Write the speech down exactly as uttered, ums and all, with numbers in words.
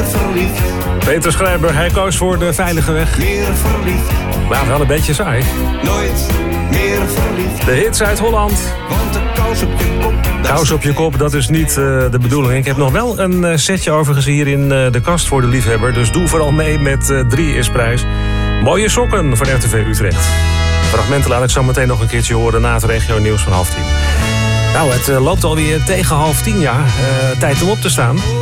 meer verliefd. Peter Schrijber, hij koos voor de veilige weg. Meer verliefd. Maar wel een beetje saai. Nooit meer verliefd. De hits uit Holland. Want de kous op je kop. Kous op je kop, dat is niet uh, de bedoeling. Ik heb nog wel een uh, setje overigens hier in uh, de kast voor de liefhebber. Dus doe vooral mee met uh, drie is prijs. Mooie sokken van R T V Utrecht. Fragmenten laat ik zo meteen nog een keertje horen na het regio nieuws van half tien. Nou, het uh, loopt alweer tegen half tien, ja. Uh, tijd om op te staan.